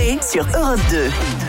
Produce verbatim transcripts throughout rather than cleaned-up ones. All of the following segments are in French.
Coé sur Europe deux.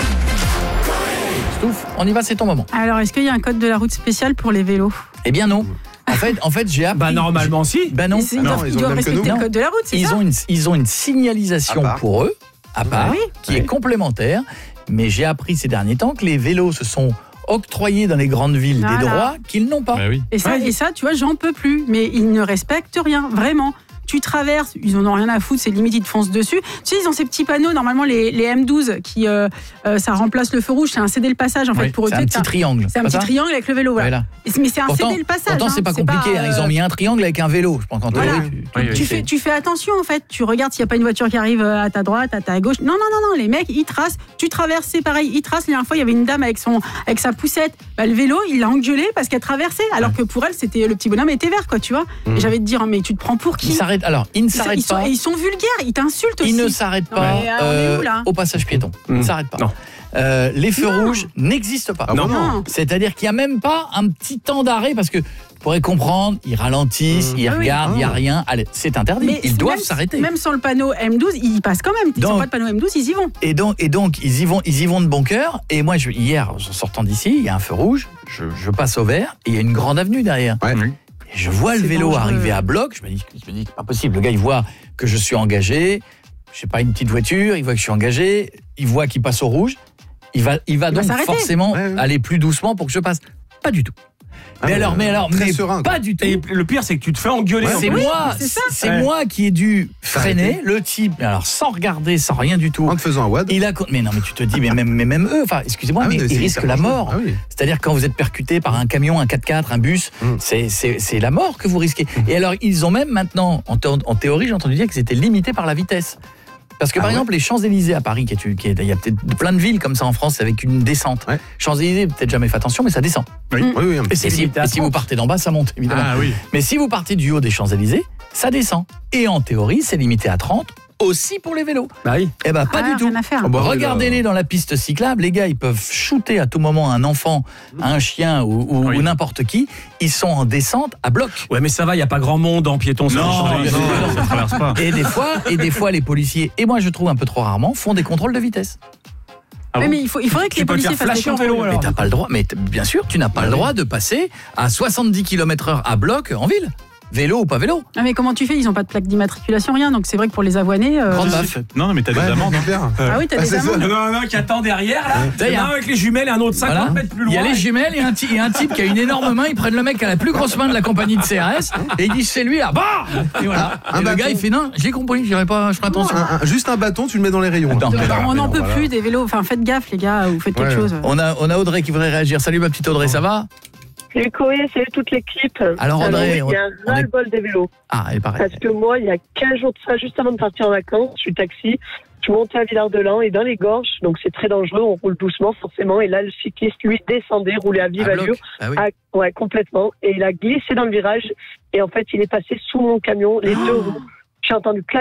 Stouff, on y va, c'est ton moment. Alors, est-ce qu'il y a un code de la route spécial pour les vélos ? Eh bien non. En fait, en fait, j'ai appris. Bah normalement si. Bah non. Ils non, doivent, ils doivent respecter le code de la route, c'est ils ça ont une, ils ont une signalisation pour eux, à part, oui. qui oui. est complémentaire. Mais j'ai appris ces derniers temps que les vélos se sont octroyés dans les grandes villes voilà. des droits qu'ils n'ont pas. Bah oui. Et ça, Ouais. et ça, tu vois, j'en peux plus. Mais ils ne respectent rien, vraiment. Tu traverses, ils en ont rien à foutre, c'est limite, ils te foncent dessus. Tu sais, ils ont ces petits panneaux, normalement, les, les M douze, qui, euh, euh, ça remplace le feu rouge, c'est un céder le passage, en fait, Oui, pour eux. c'est un petit triangle. C'est un pas petit ça triangle avec le vélo, voilà. Voilà. Mais c'est un Pourtant, céder le passage. pourtant, c'est hein, pas compliqué. pas, hein. euh, Ils ont mis un triangle avec un vélo. Je pense qu'en Voilà. théorie, tu, Oui, tu- oui. Tu fais, tu fais attention, en fait. Tu regardes s'il n'y a pas une voiture qui arrive à ta droite, à ta gauche. Non, non, non, non. Les mecs, ils tracent. Tu traverses, c'est pareil. Ils tracent. La dernière fois, il y avait une dame avec, son, avec sa poussette. Bah, le vélo, il l'a engueulé parce qu'elle traversait. Alors que pour elle, c'était le petit bonhomme était vert, quoi, tu vois. Et j'avais te dire, mais tu te prends pour qui ? Ils s'arrêtent. Alors, ils ne Ils s'arrêtent sont, pas. et ils sont vulgaires, ils t'insultent aussi. Ils ne s'arrêtent pas Mais, euh, on est où, là au passage piéton. Ils ne s'arrêtent pas. Non. Euh, les feux Non. rouges n'existent pas. Ah bon, non. C'est-à-dire qu'il n'y a même pas un petit temps d'arrêt parce que tu pourrais comprendre, ils ralentissent, ils Ah oui. regardent, il n'y a rien. Allez, c'est interdit. Mais Ils doivent même, s'arrêter. Même sans le panneau M douze, ils y passent quand même. Ils Donc- n'ont pas de panneau M douze, ils y vont. Et donc, et donc ils, y vont, ils y vont de bon cœur. Et moi, je, hier, en sortant d'ici, il y a un feu rouge, je, je passe au vert et il y a une grande avenue derrière. Ouais. Et je vois le C'est vélo dangereux. arriver à bloc. Je me dis, je me dis c'est pas possible. Le gars, il voit que je suis engagé. Je sais pas, une petite voiture. Il voit que je suis engagé. Il voit qu'il passe au rouge. Il va, il va Il va donc s'arrêter. forcément Ouais, ouais. aller plus doucement pour que je passe. Pas du tout. Ah, mais mais, alors, mais alors, très mais serein, quoi. pas du tout. Et le pire c'est que tu te fais engueuler. Ouais, en C'est plus. moi, c'est ça. c'est Ouais. moi qui ai dû freiner S'arrêter. le type. Mais alors, sans regarder, sans rien du tout. En te faisant un wad. Il a, mais non, mais tu te dis, mais même, mais même eux, enfin, excusez-moi, Ah oui, mais c'est ils risquent hyper la dangereux. mort. Ah oui. C'est-à-dire quand vous êtes percuté par un camion, un quatre-quatre, un bus, Mm. c'est, c'est, c'est la mort que vous risquez. Et alors, ils ont même maintenant, en, thé- en théorie, j'ai entendu dire qu'ils étaient limités par la vitesse. Parce que Ah par ouais exemple, les Champs-Élysées à Paris, qui est, qui est- il y a peut-être plein de villes comme ça en France avec une descente. Ouais. Champs-Élysées, peut-être jamais fait attention, mais ça descend. Oui, oui, un Et, petit si, limité à et si vous trente. partez d'en bas, ça monte, évidemment. Ah oui. Mais si vous partez du haut des Champs-Élysées, ça descend. Et en théorie, c'est limité à trente, aussi pour les vélos. Bah oui. Eh ben, pas Ah, du tout. rien à faire. Oh, bah, oui, Regardez-les dans la piste cyclable, les gars, ils peuvent shooter à tout moment un enfant, un chien ou, ou- Oui. ou n'importe qui. Ils sont en descente à bloc. Ouais mais ça va, il y a pas grand monde en piéton sur Non, les Champs-Élysées. non. Ça traverse pas. Et des fois, et des fois, les policiers, et moi je trouve un peu trop rarement, font des contrôles de vitesse. Ah Oui, bon mais il, faut, il faudrait que Tu les peux te policiers faire fassent des flasher en vélo, contrôles. alors. Mais t'as pas le droit, mais t- bien sûr, tu n'as pas le droit de passer à soixante-dix kilomètres heure à bloc en ville. Vélo ou pas vélo. Ah, mais comment tu fais ? Ils n'ont pas de plaque d'immatriculation, rien. Donc c'est vrai que pour les avoinés. euh, Grande baffe. Non, non, mais t'as des Ouais, amendes. hein. super. Ah oui, t'as Ah, des c'est ça. amendes. Il y en a un qui attend derrière là. Ça y Il y est. en a un avec les jumelles et un autre cinquante Voilà. mètres plus Il y loin. a les jumelles et un, ti- et un type qui a une énorme main. Ils prennent le mec qui a la plus grosse main de la compagnie de C R S et ils disent c'est lui là. Bah et voilà. Un Et le bâton. gars il fait non, j'ai compris, j'irai pas, je ferai attention. Un- un- juste un bâton, tu le mets dans les rayons. Attends. là. Mais Alors, on n'en peut Voilà. plus des vélos. Enfin, faites gaffe, les gars, ou faites quelque Ouais. chose. On a, on a Audrey qui voudrait réagir. Salut ma petite Audrey, ça va? Salut Coé, salut toute l'équipe. Alors, Audrey, il y a on un est- ras-le-bol des vélos. Ah, elle paraît. Parce que moi, il y a quinze jours de ça, juste avant de partir en vacances, je suis taxi, je montais à Villard-de-Lans et dans les gorges, donc c'est très dangereux, on roule doucement forcément, et là le cycliste, lui, descendait, roulait à vive À allure. bloc. Ah oui. Ah, ouais, complètement. Et il a glissé dans le virage, et en fait, il est passé sous mon camion, les deux roues. J'ai entendu claquer